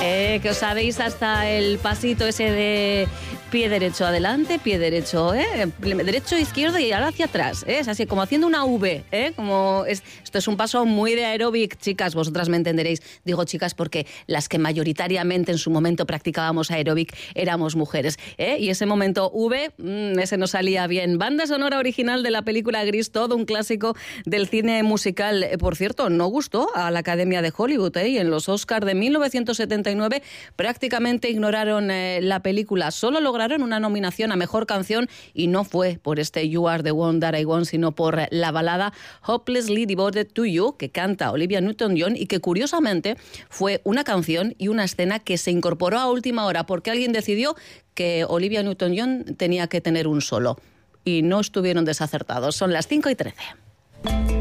Que os sabéis hasta el pasito ese de pie derecho adelante, pie derecho, derecho, izquierdo y ahora hacia atrás. Es así, como haciendo una V. Esto es un paso muy de aeróbic, chicas, vosotras me entenderéis. Digo chicas porque las que mayoritariamente en su momento practicábamos aeróbic éramos mujeres. Y ese momento V, ese nos salía bien. Banda sonora original de la película Gris, todo un clásico del cine musical. Por cierto, no gustó a la Academia de Hollywood, y en los Oscars de 1979 prácticamente ignoraron la película. Solo lograron una nominación a Mejor Canción y no fue por este You Are the One That I Want, sino por la balada Hopelessly Devoted to You, que canta Olivia Newton-John y que curiosamente fue una canción y una escena que se incorporó a última hora porque alguien decidió que Olivia Newton-John tenía que tener un solo. Y no estuvieron desacertados. Son las 5:13.